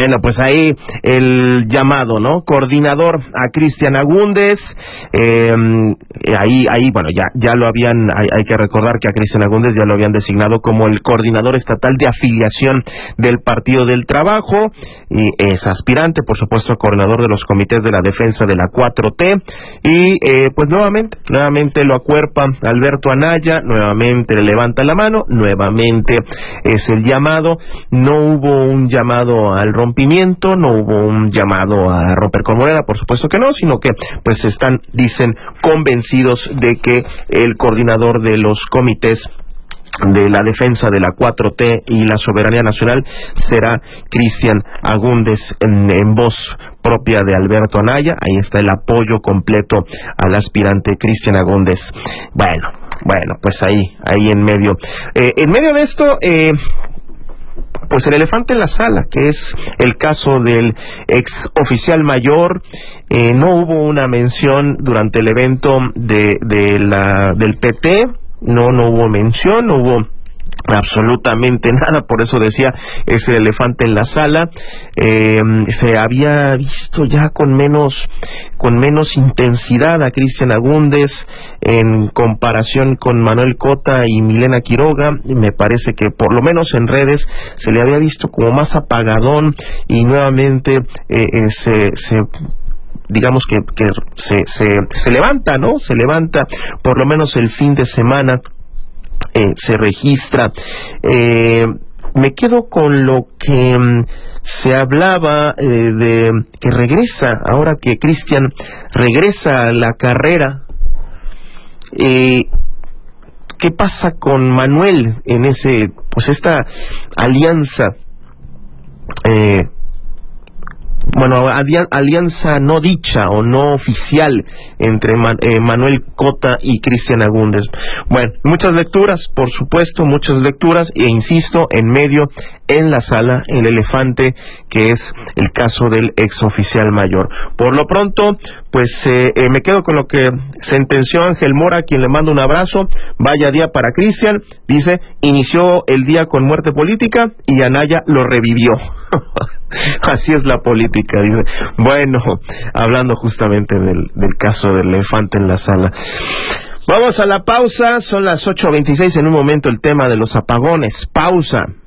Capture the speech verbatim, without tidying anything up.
Bueno, pues ahí el llamado, ¿no? Coordinador a Cristian Agúndez, eh, ahí, ahí, bueno, ya, ya lo habían, hay, hay que recordar que a Cristian Agúndez ya lo habían designado como el coordinador estatal de afiliación del Partido del Trabajo, y es aspirante, por supuesto, a coordinador de los comités de la defensa de la cuatro T, y eh, pues nuevamente, nuevamente lo acuerpa Alberto Anaya, nuevamente le levanta la mano, nuevamente es el llamado. No hubo un llamado al rompimiento, no hubo un llamado a romper con Morena, por supuesto que no, sino que pues están, dicen, convencidos de que el coordinador de los comités de la defensa de la cuatro T y la soberanía nacional será Cristian Agúndez, en, en voz propia de Alberto Anaya. Ahí está el apoyo completo al aspirante Cristian Agúndez. Bueno, bueno, pues ahí, ahí en medio. Eh, en medio de esto, eh, pues el elefante en la sala, que es el caso del ex oficial mayor. Eh, no hubo una mención durante el evento de, de la, del P T, no, no hubo mención, no hubo absolutamente nada, por eso decía, es el elefante en la sala. Eh, se había visto ya con menos con menos intensidad a Cristian Agúndez en comparación con Manuel Cota y Milena Quiroga. Me parece que por lo menos en redes se le había visto como más apagadón, y nuevamente eh, eh, se, se digamos que, que se, se, se levanta, ¿no? Se levanta, por lo menos el fin de semana, eh, se registra. Eh, me quedo con lo que um, se hablaba eh, de que regresa, ahora que Cristian regresa a la carrera. Eh, ¿Qué pasa con Manuel en ese, pues esta alianza? Eh, Bueno, alianza no dicha o no oficial entre Man, eh, Manuel Cota y Cristian Agúndez. Bueno, muchas lecturas, por supuesto, muchas lecturas, e insisto, en medio, en la sala, el elefante, que es el caso del ex oficial mayor. Por lo pronto, pues eh, eh, me quedo con lo que sentenció Ángel Mora, a quien le mando un abrazo. Vaya día para Cristian, dice, inició el día con muerte política y Anaya lo revivió. Así es la política, dice. Bueno, hablando justamente del, del caso del elefante en la sala. Vamos a la pausa, son las ocho veintiséis, en un momento el tema de los apagones. Pausa.